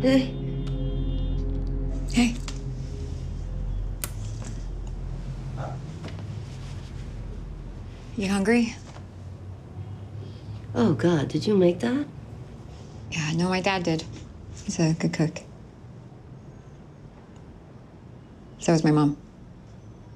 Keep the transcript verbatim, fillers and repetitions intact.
Hey. Hey. You hungry? Oh, God, did you make that? Yeah, no, my dad did. He's a good cook. So is my mom.